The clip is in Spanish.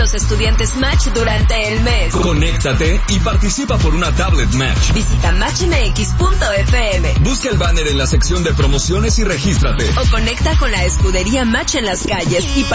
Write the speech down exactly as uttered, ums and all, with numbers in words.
los estudiantes Match durante el mes. Conéctate y participa por una tablet Match. Visita match m x punto f m. Busca el banner en la sección de promociones y regístrate. O conecta con la escudería Match en las calles y